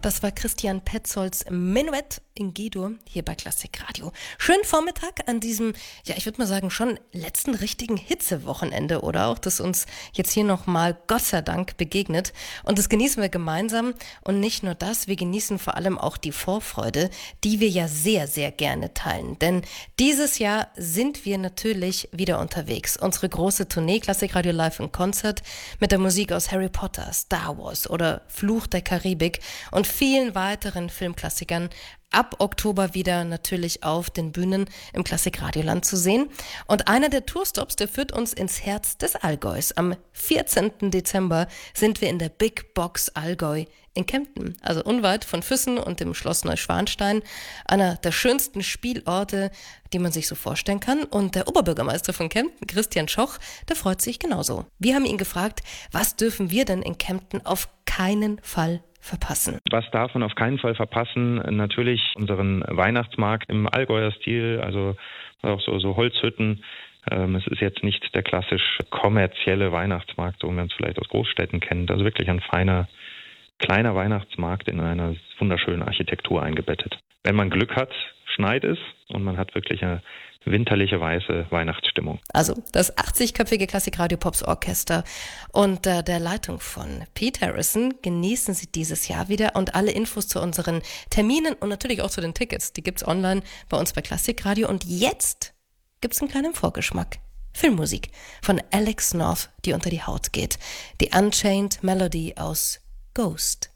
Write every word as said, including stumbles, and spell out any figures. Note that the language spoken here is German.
Das war Christian Petzolds Menuett in G-Dur hier bei Klassikradio. Schönen Vormittag an diesem, ja, ich würde mal sagen, schon letzten richtigen Hitzewochenende, oder auch, das uns jetzt hier nochmal Gott sei Dank begegnet. Und das genießen wir gemeinsam. Und nicht nur das, wir genießen vor allem auch die Vorfreude, die wir ja sehr, sehr gerne teilen. Denn dieses Jahr sind wir natürlich wieder unterwegs. Unsere große Tournee Klassikradio Live in Konzert mit der Musik aus Harry Potter, Star Wars oder Fluch der Karibik und vielen weiteren Filmklassikern ab Oktober wieder natürlich auf den Bühnen im Klassikradioland zu sehen. Und einer der Tourstops, der führt uns ins Herz des Allgäus. Am vierzehnten Dezember sind wir in der Big Box Allgäu in Kempten, also unweit von Füssen und dem Schloss Neuschwanstein, einer der schönsten Spielorte, die man sich so vorstellen kann. Und der Oberbürgermeister von Kempten, Christian Schoch, der freut sich genauso. Wir haben ihn gefragt, was dürfen wir denn in Kempten auf keinen Fall verpassen? Was darf man auf keinen Fall verpassen? Natürlich unseren Weihnachtsmarkt im Allgäuer Stil, also auch so, so Holzhütten. Ähm, es ist jetzt nicht der klassisch kommerzielle Weihnachtsmarkt, so wie man es vielleicht aus Großstädten kennt. Also wirklich ein feiner, kleiner Weihnachtsmarkt in einer wunderschönen Architektur eingebettet. Wenn man Glück hat, schneit es und man hat wirklich eine winterliche weiße Weihnachtsstimmung. Also das achtzigköpfige Klassikradio-Pops-Orchester unter der Leitung von Pete Harrison genießen Sie dieses Jahr wieder, und alle Infos zu unseren Terminen und natürlich auch zu den Tickets, die gibt's online bei uns bei Klassikradio. Und jetzt gibt's einen kleinen Vorgeschmack. Filmmusik von Alex North, die unter die Haut geht. Die Unchained Melody aus Ghost.